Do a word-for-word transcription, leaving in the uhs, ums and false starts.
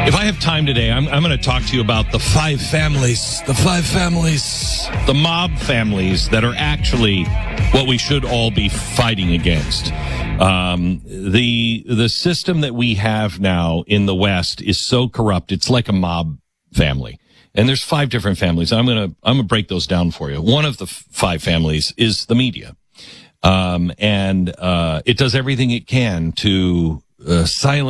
If I have time today, I'm, I'm going to talk to you about the five families, the five families, the mob families that are actually what we should all be fighting against. Um, the the system that we have now in the West is so corrupt. It's like a mob family. And there's five different families. I'm going to I'm going to break those down for you. One of the f- five families is the media. Um, and uh, it does everything it can to uh, silence